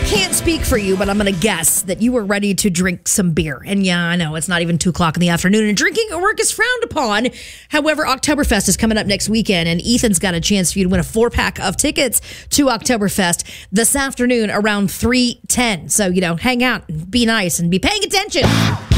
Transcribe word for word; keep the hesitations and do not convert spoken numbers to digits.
can't speak for you, but I'm going to guess that you were ready to drink some beer. And yeah, I know it's not even two o'clock in the afternoon and drinking at work is frowned upon. However, Oktoberfest is coming up next weekend and Ethan's got a chance for you to win a four pack of tickets to Oktoberfest this afternoon around three ten. So, you know, hang out and be nice and be paying attention.